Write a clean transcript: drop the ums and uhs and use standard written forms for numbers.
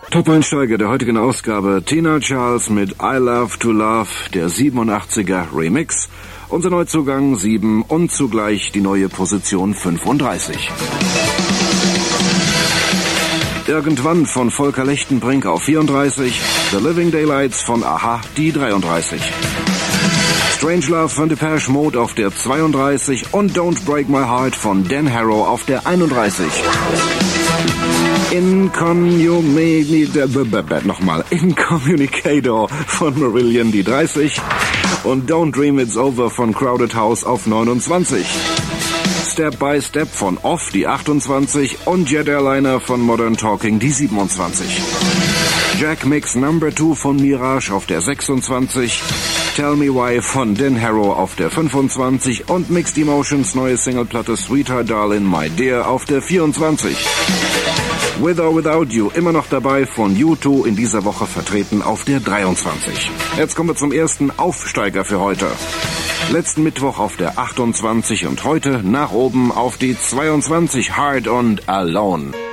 Top-Einsteiger der heutigen Ausgabe, Tina Charles mit I Love to Love, der 87er Remix. Unser Neuzugang 7 und zugleich die neue Position 35. Irgendwann von Volker Lechtenbrink auf 34, The Living Daylights von Aha, die 33. Strangelove von Depeche Mode auf der 32 und Don't Break My Heart von Dan Harrow auf der 31. Incommunicator von Marillion die 30 und Don't Dream It's Over von Crowded House auf 29. Step by Step von Off die 28 und Jet Airliner von Modern Talking die 27. Jack Mix Number 2 von Mirage auf der 26. Tell Me Why von Dan Harrow auf der 25 und Mixed Emotions neue Singleplatte Sweetheart Darling My Dear auf der 24. With or Without You immer noch dabei von U2 in dieser Woche vertreten auf der 23. Jetzt kommen wir zum ersten Aufsteiger für heute. Letzten Mittwoch auf der 28 und heute nach oben auf die 22 Hard und Alone.